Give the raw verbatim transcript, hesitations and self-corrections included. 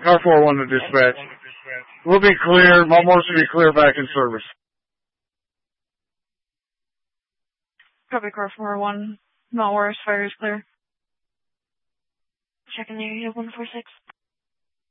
Car four one to dispatch. We'll be clear. Mulmore should be clear back in service. Copy car four one. Not worse. Fire is clear. Checking negative one four six.